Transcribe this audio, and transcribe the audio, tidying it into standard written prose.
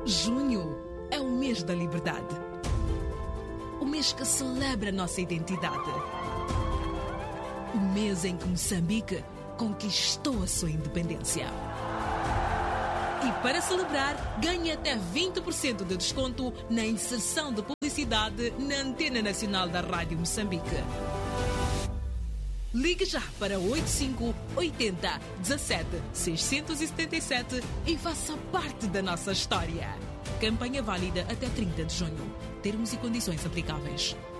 Junho é o mês da liberdade. O mês que celebra nossa identidade. O mês em que Moçambique conquistou a sua independência. E para celebrar, ganhe até 20% de desconto na inserção de publicidade na Antena Nacional da Rádio Moçambique. Ligue já para 85 80 17 677 e faça parte da nossa história. Campanha válida até 30 de junho. Termos e condições aplicáveis.